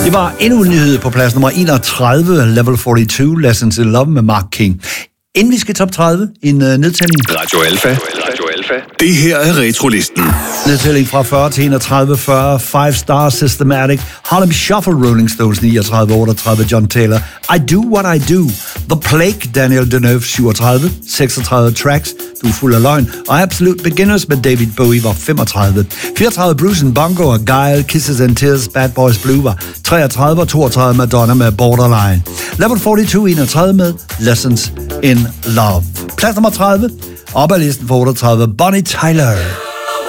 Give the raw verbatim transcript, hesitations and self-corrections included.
Det var endnu en nyhed på plads nummer enogtredive, Level fireogfyrre, Lessons in Love med Mark King. Inden vi skal top tredive, en uh, nedtælling. Radio Alfa. Radio Alfa. Det her er Retrolisten. Nedtælling fra fyrre til enogtredive, fyrre, Five Star Systematic, Harlem Shuffle, Rolling Stones niogtredive, otteogtredive, John Taylor, I Do What I Do, The Plague, Daniel Deneuve syvogtredive, seksogtredive Tracks, Du er fuld af løgn, og Absolute Beginners med David Bowie var femogtredive, fireogtredive Bruce and Bongo og Guile, Kisses and Tears, Bad Boys Blue var treogtredive og toogtredive Madonna med Borderline. Level fireogtyve, enogtredive med Lessons in Love. Plads nummer tredive, op ad listen for otteogtredive, Bonnie Tyler.